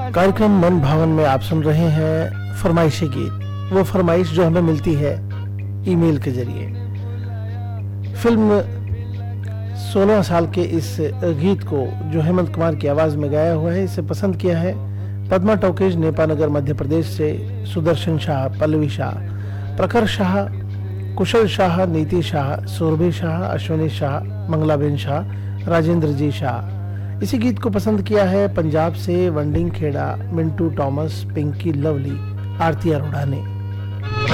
कार्यक्रम मन भावन में आप सुन रहे हैं फरमाइशी गीत, वो फरमाइश जो हमें मिलती है ईमेल के जरिए। फिल्म 16 साल के इस गीत को जो हेमंत कुमार की आवाज में गाया हुआ है, इसे पसंद किया है पद्मा टॉकीज, नेपानगर, मध्य प्रदेश से सुदर्शन शाह, पल्लवी शाह, प्रखर शाह, कुशल शाह, नीति शाह, सुरभि शाह, अश्विनी शाह, मंगलाबेन शाह, राजेंद्र जी शाह। इसी गीत को पसंद किया है पंजाब से वंडिंग खेड़ा, मिंटू टॉमस, पिंकी लवली, आरती अरोड़ा ने।